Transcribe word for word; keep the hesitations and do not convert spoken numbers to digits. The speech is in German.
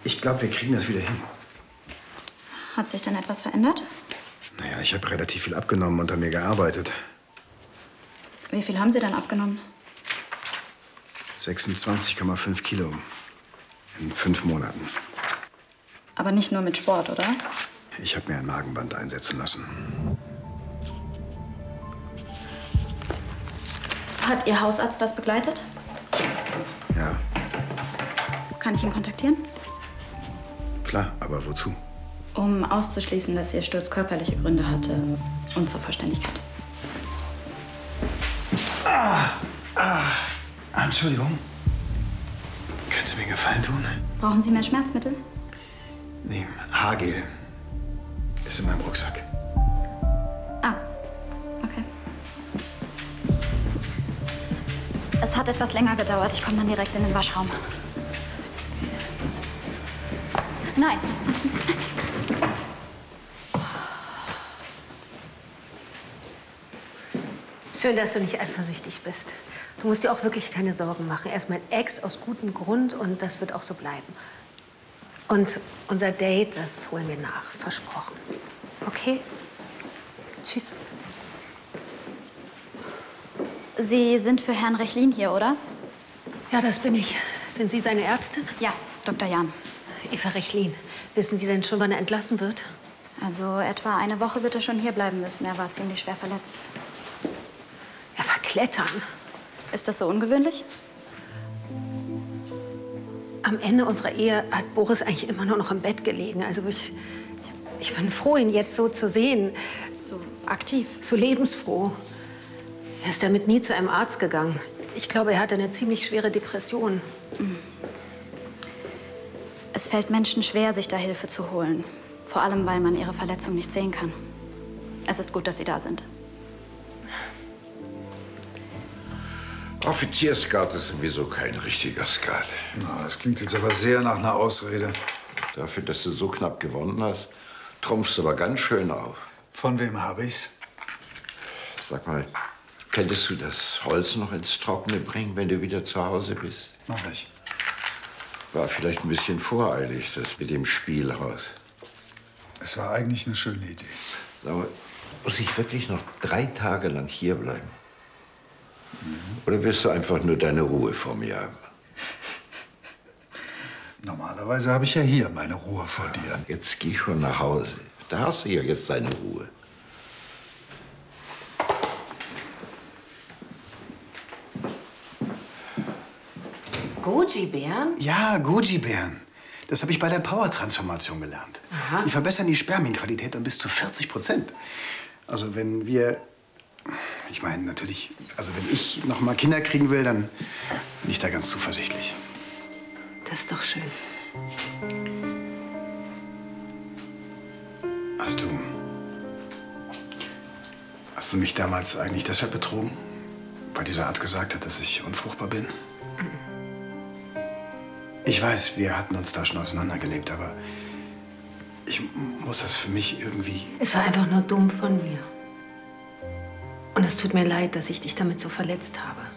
Ich glaube, wir kriegen das wieder hin. Hat sich denn etwas verändert? Naja, ich habe relativ viel abgenommen und an mir gearbeitet. Wie viel haben Sie denn abgenommen? sechsundzwanzig Komma fünf Kilo in fünf Monaten. Aber nicht nur mit Sport, oder? Ich habe mir ein Magenband einsetzen lassen. Hat Ihr Hausarzt das begleitet? Ja, Kann ich ihn kontaktieren? klar, aber wozu? Um auszuschließen, dass Ihr Sturz körperliche Gründe hatte. Und zur Vollständigkeit. Ah, ah. Ah, Entschuldigung. Können Sie mir einen Gefallen tun? Brauchen Sie mehr Schmerzmittel? Nee, Haargel. Ist in meinem Rucksack. Ah, okay. Es hat etwas länger gedauert. Ich komme dann direkt in den Waschraum. Nein. Schön, dass du nicht eifersüchtig bist. Du musst dir auch wirklich keine Sorgen machen. Er ist mein Ex aus gutem Grund und das wird auch so bleiben. Und unser Date, das holen wir nach. Versprochen. Okay? Tschüss. Sie sind für Herrn Rechlin hier, oder? Ja, das bin ich. Sind Sie seine Ärztin? Ja, Doktor Jahn. Eva Rechlin. Wissen Sie denn schon, wann er entlassen wird? Also etwa eine Woche wird er schon hier bleiben müssen. Er war ziemlich schwer verletzt. Er war klettern. Ist das so ungewöhnlich? Am Ende unserer Ehe hat Boris eigentlich immer nur noch im Bett gelegen. Also ich, ich, ich bin froh, ihn jetzt so zu sehen. So aktiv. So lebensfroh. Er ist damit nie zu einem Arzt gegangen. Ich glaube, er hatte eine ziemlich schwere Depression. Es fällt Menschen schwer, sich da Hilfe zu holen. Vor allem, weil man ihre Verletzung nicht sehen kann. Es ist gut, dass Sie da sind. Offiziersgrad ist sowieso kein richtiger Skat. Na, das klingt jetzt aber sehr nach einer Ausrede. Dafür, dass du so knapp gewonnen hast, trumpfst du aber ganz schön auf. Von wem habe ich's? Sag mal, könntest du das Holz noch ins Trockene bringen, wenn du wieder zu Hause bist? Mach ich. War vielleicht ein bisschen voreilig, das mit dem Spielhaus. Es war eigentlich eine schöne Idee. Sag mal, muss ich wirklich noch drei Tage lang hier bleiben? Mhm. Oder wirst du einfach nur deine Ruhe vor mir haben? Normalerweise habe ich ja hier meine Ruhe vor dir. Jetzt geh schon nach Hause. Da hast du ja jetzt deine Ruhe. Goji-Bären? Ja, Goji-Bären. Das habe ich bei der Power-Transformation gelernt. Aha. Die verbessern die Spermienqualität um bis zu vierzig Prozent. Also wenn wir, ich meine natürlich, also wenn ich noch mal Kinder kriegen will, dann bin ich da ganz zuversichtlich. Das ist doch schön. Hast du, hast du mich damals eigentlich deshalb betrogen? Weil dieser Arzt gesagt hat, dass ich unfruchtbar bin? Ich weiß, wir hatten uns da schon auseinandergelebt, aber ich muss das für mich irgendwie... Es war einfach nur dumm von mir. Und es tut mir leid, dass ich dich damit so verletzt habe.